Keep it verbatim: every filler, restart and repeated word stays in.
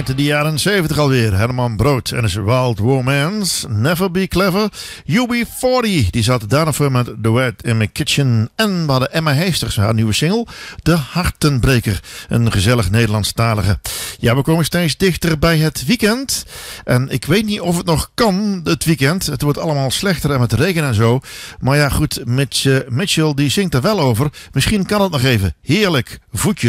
Uit de jaren zeventig alweer. Herman Brood en zijn Wild Romance. Never Be Clever. U B veertig. Die zat daarna voor met The Wet in My Kitchen. En we hadden Emma Heesters, haar nieuwe single. De Hartenbreker. Een gezellig Nederlandstalige. Ja, we komen steeds dichter bij het weekend. En ik weet niet of het nog kan, het weekend. Het wordt allemaal slechter en met regen en zo. Maar ja, goed. Mitch, uh, Mitchell die zingt er wel over. Misschien kan het nog even. Heerlijk. Voetje.